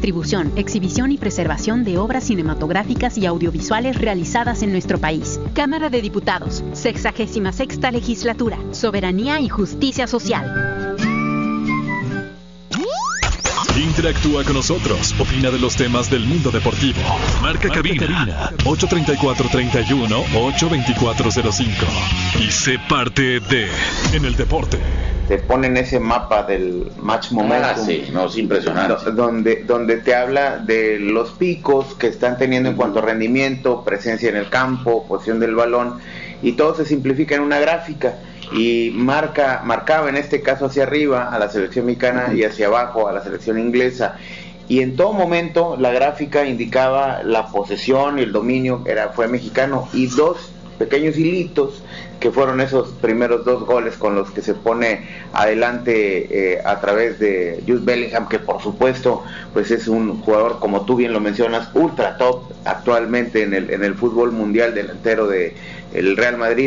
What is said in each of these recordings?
distribución, exhibición y preservación de obras cinematográficas y audiovisuales realizadas en nuestro país. Cámara de Diputados, 66ª Legislatura, Soberanía y Justicia Social. Interactúa con nosotros, opina de los temas del mundo deportivo. Marca cabina 834-31-82405 y sé parte de En el Deporte. Te ponen ese mapa del match momentum. Sí, no, es impresionante. Donde te habla de los picos que están teniendo en cuanto a rendimiento, presencia en el campo, posición del balón, y todo se simplifica en una gráfica. Y marcaba en este caso hacia arriba a la selección mexicana y hacia abajo a la selección inglesa, y en todo momento la gráfica indicaba la posesión y el dominio fue mexicano, y dos pequeños hilitos que fueron esos primeros 2 goles con los que se pone adelante a través de Jude Bellingham, que por supuesto pues es un jugador, como tú bien lo mencionas, ultra top actualmente en el fútbol mundial, delantero de el Real Madrid.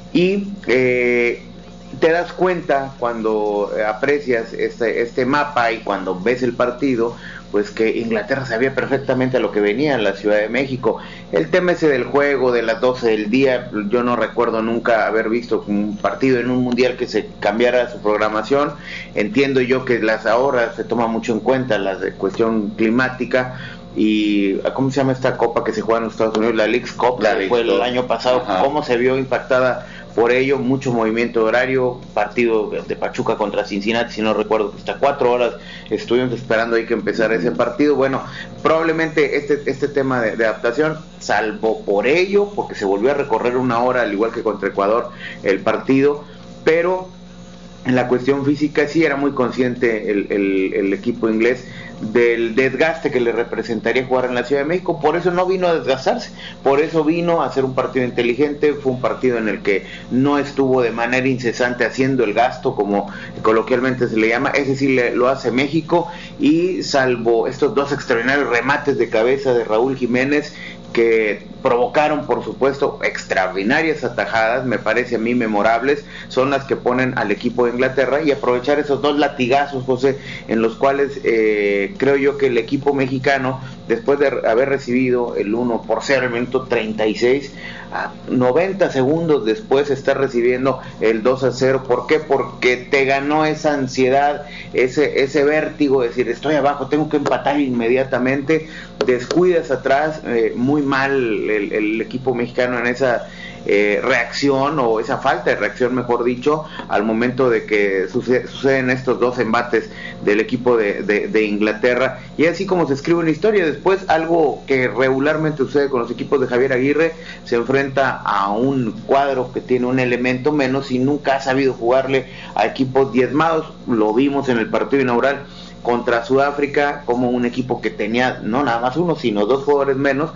Y te das cuenta cuando aprecias este mapa y cuando ves el partido, pues que Inglaterra sabía perfectamente a lo que venía en la Ciudad de México. El tema ese del juego de las 12 del día, yo no recuerdo nunca haber visto un partido en un mundial que se cambiara su programación. Entiendo yo que ahora se toma mucho en cuenta la cuestión climática. Y ¿cómo se llama esta copa que se juega en los Estados Unidos? La Leagues Cup, que fue el año pasado. Ajá. Cómo se vio impactada por ello, mucho movimiento de horario, partido de Pachuca contra Cincinnati, si no recuerdo, hasta 4 horas estuvimos esperando ahí que empezara ese partido. Bueno, probablemente este tema de adaptación, salvo por ello, porque se volvió a recorrer 1 hora, al igual que contra Ecuador, el partido, pero en la cuestión física sí era muy consciente el equipo inglés del desgaste que le representaría jugar en la Ciudad de México. Por eso no vino a desgastarse, por eso vino a hacer un partido inteligente. Fue un partido en el que no estuvo de manera incesante haciendo el gasto, como coloquialmente se le llama. Ese sí lo hace México, y salvo estos 2 extraordinarios remates de cabeza de Raúl Jiménez, que provocaron, por supuesto, extraordinarias atajadas, me parece a mí memorables, son las que ponen al equipo de Inglaterra, y aprovechar esos 2 latigazos, José, en los cuales creo yo que el equipo mexicano, después de haber recibido el 1-0 en el minuto 36, a 90 segundos después está recibiendo el 2-0. ¿Por qué? Porque te ganó esa ansiedad, ese vértigo de decir, estoy abajo, tengo que empatar inmediatamente. Descuidas atrás, muy mal el equipo mexicano en esa reacción, o esa falta de reacción, mejor dicho, al momento de que suceden estos 2 embates del equipo de Inglaterra. Y así como se escribe una historia. Después, algo que regularmente sucede con los equipos de Javier Aguirre, se enfrenta a un cuadro que tiene un elemento menos y nunca ha sabido jugarle a equipos diezmados. Lo vimos en el partido inaugural contra Sudáfrica, como un equipo que tenía no nada más 1, sino 2 jugadores menos,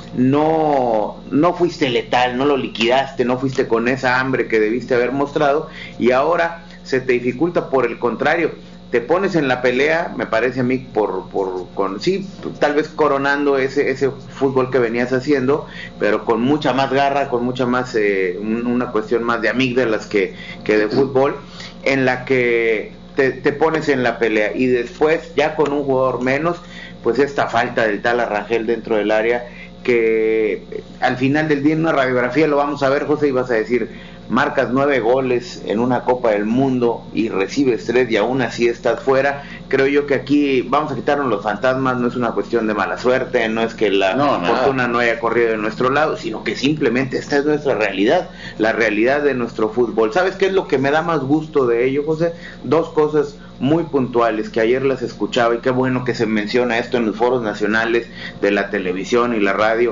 no fuiste letal, no lo liquidaste, no fuiste con esa hambre que debiste haber mostrado, y ahora se te dificulta. Por el contrario, te pones en la pelea, me parece a mí, sí, tal vez coronando ese fútbol que venías haciendo, pero con mucha más garra, con mucha más una cuestión más de amígdalas que de fútbol, en la que te pones en la pelea, y después ya con un jugador menos, pues esta falta del tal Arrangel dentro del área, que al final del día en una radiografía lo vamos a ver, José, y vas a decir, marcas 9 goles en una Copa del Mundo y recibes 3 y aún así estás fuera. Creo yo que aquí vamos a quitarnos los fantasmas. No es una cuestión de mala suerte, no es que la fortuna no haya corrido de nuestro lado, sino que simplemente esta es nuestra realidad, la realidad de nuestro fútbol. ¿Sabes qué es lo que me da más gusto de ello, José? 2 cosas muy puntuales que ayer las escuchaba, y qué bueno que se menciona esto en los foros nacionales de la televisión y la radio,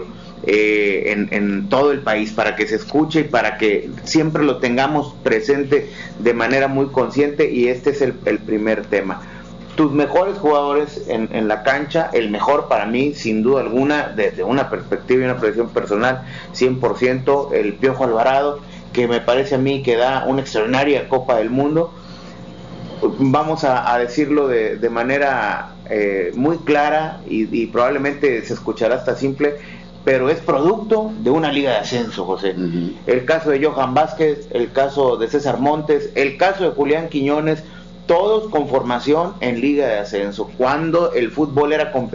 en todo el país, para que se escuche y para que siempre lo tengamos presente de manera muy consciente. Y este es el primer tema. Tus mejores jugadores en la cancha, el mejor para mí, sin duda alguna, desde una perspectiva y una predicción personal, 100%, el Piojo Alvarado, que me parece a mí que da una extraordinaria Copa del Mundo. Vamos a decirlo de manera muy clara, y probablemente se escuchará hasta simple, pero es producto de una liga de ascenso, José. Uh-huh. El caso de Johan Vázquez, el caso de César Montes, el caso de Julián Quiñones, todos con formación en liga de ascenso, cuando el fútbol era competitivo.